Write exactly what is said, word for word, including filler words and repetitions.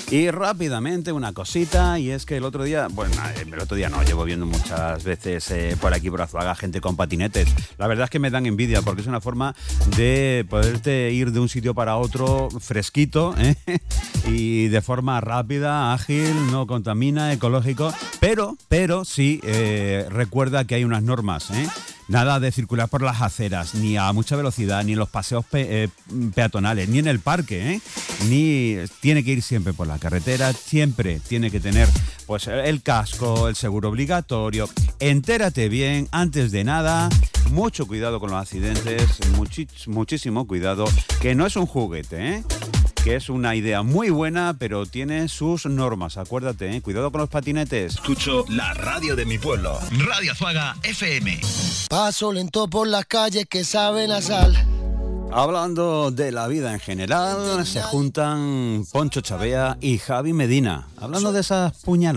Y rápidamente una cosita, y es que el otro día, bueno, el otro día no, llevo viendo muchas veces eh, por aquí por Azuaga gente con patinetes. La verdad es que me dan envidia porque es una forma de poderte ir de un sitio para otro fresquito, ¿eh? Y de forma rápida, ágil, no contamina, ecológico, pero, pero sí eh, recuerda que hay unas normas, ¿eh? Nada de circular por las aceras, ni a mucha velocidad, ni en los paseos pe- eh, peatonales, ni en el parque, ¿eh? Ni tiene que ir siempre por la carretera, siempre tiene que tener pues el casco, el seguro obligatorio. Entérate bien antes de nada, mucho cuidado con los accidentes, muchi- muchísimo cuidado, que no es un juguete, ¿eh? Que es una idea muy buena, pero tiene sus normas, acuérdate, ¿eh? Cuidado con los patinetes. Escucho la radio de mi pueblo, Radio Azuaga F M. Paso lento por las calles que saben a sal. Hablando de la vida en general, se juntan Poncho Chavea y Javi Medina, hablando de esas puñaladas.